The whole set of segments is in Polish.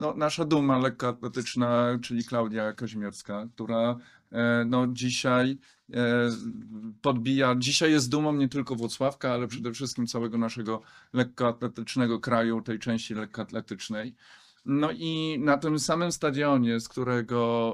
no, nasza duma lekkoatletyczna, czyli Klaudia Kazimierska, która no, dzisiaj dzisiaj jest dumą nie tylko Włocławka, ale przede wszystkim całego naszego lekkoatletycznego kraju, tej części lekkoatletycznej. No i na tym samym stadionie, z którego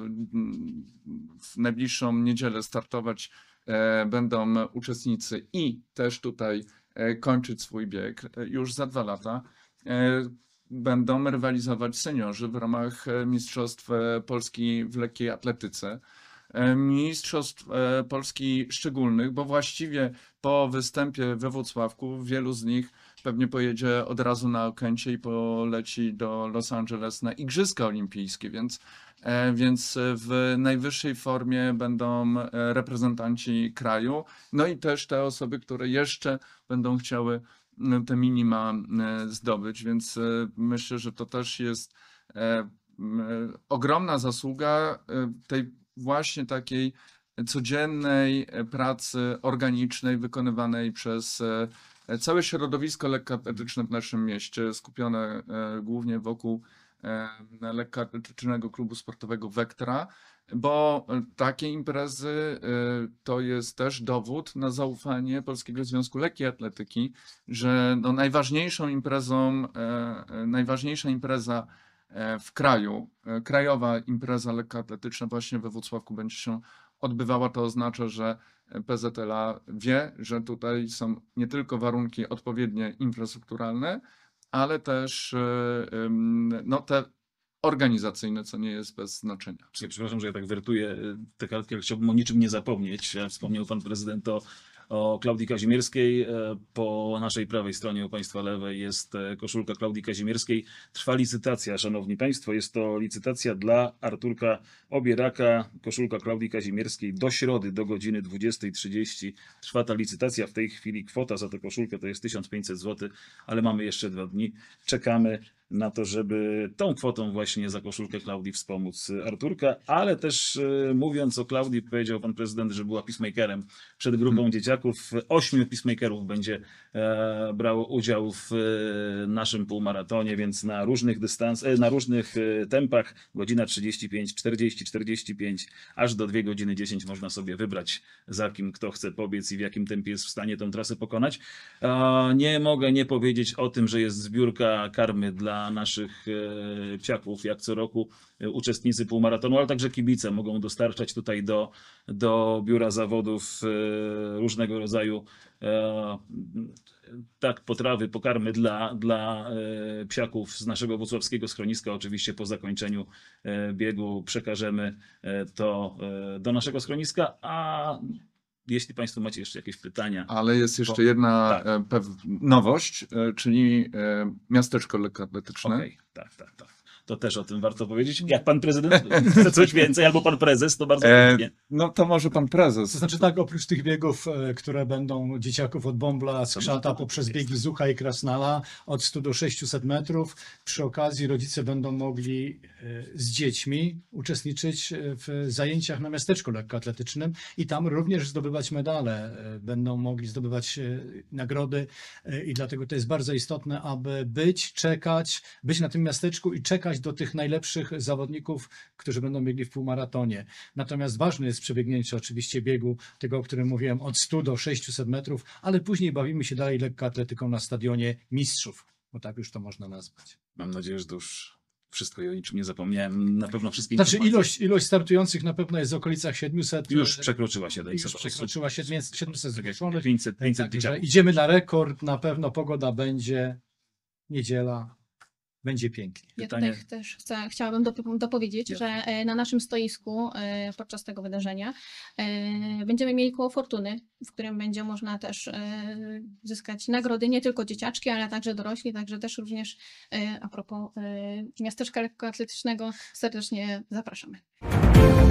w najbliższą niedzielę startować będą uczestnicy i też tutaj kończyć swój bieg już za 2 lata, będą rywalizować seniorzy w ramach Mistrzostw Polski w lekkiej atletyce. Mistrzostw Polski szczególnych, bo właściwie po występie we Włocławku wielu z nich pewnie pojedzie od razu na Okęcie i poleci do Los Angeles na Igrzyska Olimpijskie, więc w najwyższej formie będą reprezentanci kraju, no i też te osoby, które jeszcze będą chciały te minima zdobyć, więc myślę, że to też jest ogromna zasługa tej właśnie takiej codziennej pracy organicznej wykonywanej przez całe środowisko lekkoatletyczne w naszym mieście, skupione głównie wokół lekkoatletycznego klubu sportowego Vectra, bo takie imprezy to jest też dowód na zaufanie Polskiego Związku Lekkiej Atletyki, że no najważniejsza impreza w kraju, krajowa impreza lekkoatletyczna właśnie we Włocławku będzie się odbywała. To oznacza, że PZLA wie, że tutaj są nie tylko warunki odpowiednie infrastrukturalne, ale też no, te organizacyjne, co nie jest bez znaczenia. Przepraszam, że ja tak wertuję tę kartkę, ale chciałbym o niczym nie zapomnieć. Wspomniał pan prezydent o Klaudii Kazimierskiej. Po naszej prawej stronie, u państwa lewej jest koszulka Klaudii Kazimierskiej. Trwa licytacja, szanowni państwo. Jest to licytacja dla Arturka Obieraka, koszulka Klaudii Kazimierskiej do środy, do godziny 20:30. Trwa ta licytacja. W tej chwili kwota za tę koszulkę to jest 1500 zł, ale mamy jeszcze 2 dni. Czekamy na to, żeby tą kwotą właśnie za koszulkę Klaudii wspomóc Arturka, ale też mówiąc o Klaudii, powiedział pan prezydent, że była peacemakerem przed grupą dzieciaków. 8 peacemakerów będzie brało udział w naszym półmaratonie, więc na różnych dystansach, na różnych tempach, godzina 35, 40, 45, aż do 2 godziny 10 można sobie wybrać, za kim kto chce pobiec i w jakim tempie jest w stanie tę trasę pokonać. Nie mogę nie powiedzieć o tym, że jest zbiórka karmy dla naszych psiaków, jak co roku uczestnicy półmaratonu, ale także kibice mogą dostarczać tutaj do biura zawodów różnego rodzaju potrawy, pokarmy dla psiaków z naszego włocławskiego schroniska. Oczywiście po zakończeniu biegu przekażemy to do naszego schroniska, a jeśli państwo macie jeszcze jakieś pytania. Ale jest jeszcze jedna nowość, czyli miasteczko lekkoatletyczne. Okej, tak. To też o tym warto powiedzieć. Jak pan prezydent chce coś więcej, albo pan prezes, to bardzo chętnie. No to może pan prezes. To znaczy tak, oprócz tych biegów, które będą dzieciaków od Bąbla, Skrzata, poprzez biegi Zucha i Krasnala od 100 do 600 metrów, przy okazji rodzice będą mogli z dziećmi uczestniczyć w zajęciach na miasteczku lekkoatletycznym i tam również zdobywać medale. Będą mogli zdobywać nagrody i dlatego to jest bardzo istotne, aby być na tym miasteczku i czekać do tych najlepszych zawodników, którzy będą biegli w półmaratonie. Natomiast ważne jest przebiegnięcie oczywiście biegu, tego, o którym mówiłem, od 100 do 600 metrów, ale później bawimy się dalej lekkoatletyką na stadionie mistrzów, bo tak już to można nazwać. Mam nadzieję, że to już wszystko i o niczym nie zapomniałem. Na pewno wszystkie Znaczy informacje. ilość startujących na pewno jest w okolicach 700. Już przekroczyła 700. Już przekroczyła 700 zgłoszonych. 500 Także dzieciaków. idziemy na rekord, na pewno pogoda będzie, niedziela. Będzie pięknie. Ja tutaj też chciałabym dopowiedzieć, że na naszym stoisku podczas tego wydarzenia będziemy mieli koło fortuny, w którym będzie można też zyskać nagrody, nie tylko dzieciaczki, ale także dorośli, także też również a propos miasteczka lekkoatletycznego serdecznie zapraszamy.